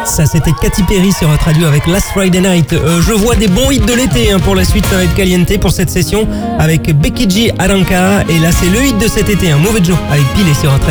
Ça, c'était Katy Perry sur notre radio avec Last Friday Night. Je vois des bons hits de l'été pour la suite, ça va être caliente pour cette session avec Becky G, Aranka. Et là, c'est le hit de cet été, Mauvais Joe avec Pile sur notre radio.